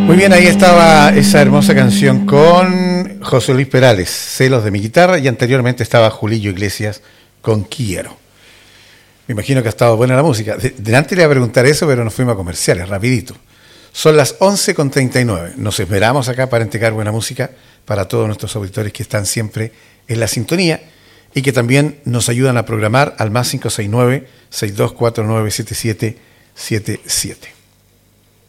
Muy bien, ahí estaba esa hermosa canción con José Luis Perales, Celos de mi guitarra, y anteriormente estaba Julillo Iglesias con Quiero. Me imagino que ha estado buena la música. Delante le iba a preguntar eso, pero nos fuimos a comerciales, rapidito. Son las 11:39. Nos esperamos acá para entregar buena música para todos nuestros auditores que están siempre en la sintonía y que también nos ayudan a programar al +569-6249-7777.